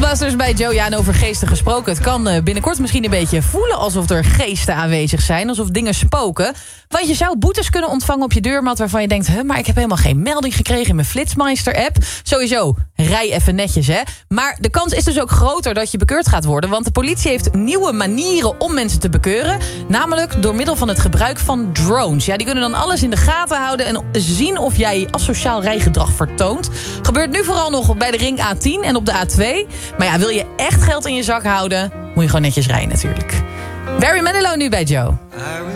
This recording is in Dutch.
Ghostbusters bij Joe. Ja, en over geesten gesproken. Het kan binnenkort misschien een beetje voelen alsof er geesten aanwezig zijn. Alsof dingen spoken. Want je zou boetes kunnen ontvangen op je deurmat waarvan je denkt, maar ik heb helemaal geen melding gekregen in mijn Flitsmeister-app. Sowieso, rij even netjes, hè. Maar de kans is dus ook groter dat je bekeurd gaat worden. Want de politie heeft nieuwe manieren om mensen te bekeuren. Namelijk door middel van het gebruik van drones. Ja, die kunnen dan alles in de gaten houden en zien of jij asociaal rijgedrag vertoont. Gebeurt nu vooral nog bij de ring A10 en op de A2. Maar ja, wil je echt geld in je zak houden, moet je gewoon netjes rijden natuurlijk. Barry Manilow nu bij Joe.